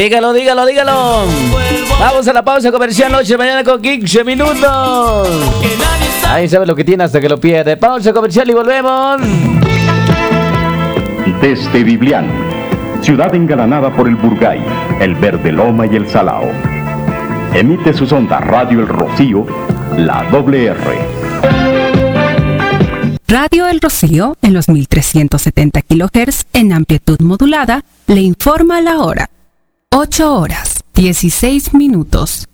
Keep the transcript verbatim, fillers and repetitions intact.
Dígalo, dígalo, dígalo. Vamos a la pausa comercial, noche mañana con quince minutos. Ahí sabe lo que tiene hasta que lo pierde. Pausa comercial y volvemos. Desde Biblián, ciudad engalanada por el Burgay, el Verde Loma y el Salao. Emite sus ondas Radio El Rocío, la doble R. Radio El Rocío, en los mil trescientos setenta kilohertz en amplitud modulada, le informa la hora. ocho horas, dieciséis minutos.